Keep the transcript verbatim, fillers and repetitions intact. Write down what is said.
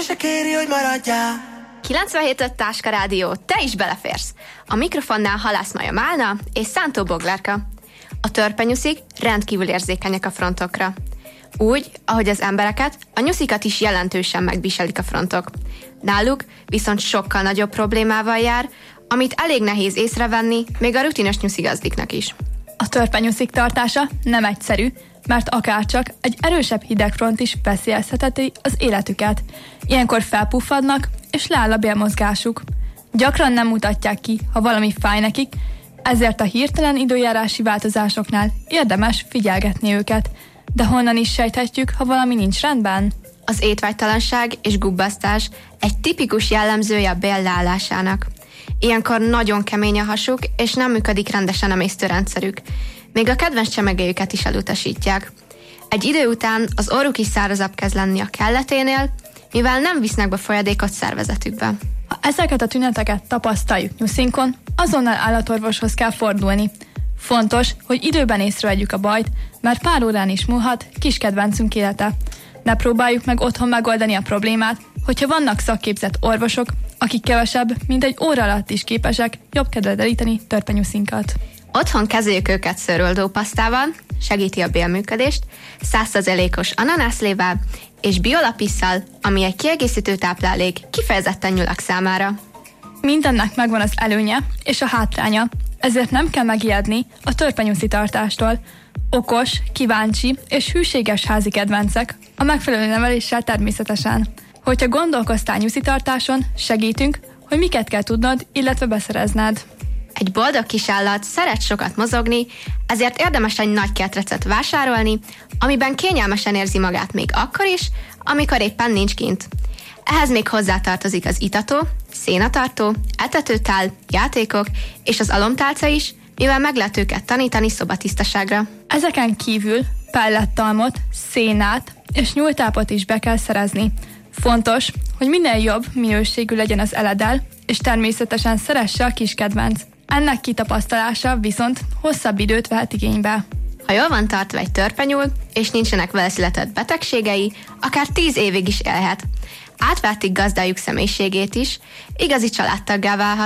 se kéri, hogy maradjál. kilencvenhét öt Táska Rádió, te is beleférsz. A mikrofonnál Halász Maja Málna és Szántó Boglárka. A törpenyuszik rendkívül érzékenyek a frontokra. Úgy, ahogy az embereket, a nyuszikat is jelentősen megviselik a frontok. Náluk viszont sokkal nagyobb problémával jár, amit elég nehéz észrevenni, még a rutinos nyuszigazdiknak is. A törpenyuszik tartása nem egyszerű, mert akárcsak egy erősebb hidegfront is veszélyeztetheti az életüket. Ilyenkor felpuffadnak, és leáll a bélmozgásuk. Gyakran nem mutatják ki, ha valami fáj nekik, ezért a hirtelen időjárási változásoknál érdemes figyelgetni őket. De honnan is sejthetjük, ha valami nincs rendben? Az étvágytalanság és gubbasztás egy tipikus jellemzője a bél leállásának. Ilyenkor nagyon kemény a hasuk, és nem működik rendesen a mésztőrendszerük. Még a kedvenc csemegéjüket is elutasítják. Egy idő után az orruk is szárazabb kezd lenni a kelleténél, mivel nem visznek be folyadékot szervezetükbe. Ha ezeket a tüneteket tapasztaljuk nyuszinkon, azonnal állatorvoshoz kell fordulni. Fontos, hogy időben észrevegyük a bajt, mert pár órán is múlhat kis kedvencünk élete. Ne próbáljuk meg otthon megoldani a problémát, hogyha vannak szakképzett orvosok, akik kevesebb, mint egy óra alatt is képesek jobb kedvre deríteni törpenyuszinkat. Otthon kezeljük őket szőröldópasztával, segíti a bélműködést, száz százalékos ananászlével és biolapisszal, ami egy kiegészítő táplálék kifejezetten nyulak számára. Mindennek megvan az előnye és a hátránya, ezért nem kell megijedni a törpenyuszi tartástól. Okos, kíváncsi és hűséges házi kedvencek, a megfelelő neveléssel természetesen. Hogyha gondolkoztál nyuszitartáson, segítünk, hogy miket kell tudnod, illetve beszerezned. Egy boldog kisállat szeret sokat mozogni, ezért érdemes egy nagy kertrecet vásárolni, amiben kényelmesen érzi magát még akkor is, amikor éppen nincs kint. Ehhez még hozzátartozik az itató, szénatartó, etetőtál, játékok és az alomtálca is, mivel meg lehet őket tanítani szobatisztaságra. Ezeken kívül pellettalmot, szénát és nyúltápot is be kell szerezni. Fontos, hogy minél jobb minőségű legyen az eledel, és természetesen szeresse a kis kedvenc. Ennek kitapasztalása viszont hosszabb időt vehet igénybe. Ha jól van tartva egy törpenyúl, és nincsenek vele született betegségei, akár tíz évig is élhet. Átvertik gazdájuk személyiségét is, igazi családtaggá válhat.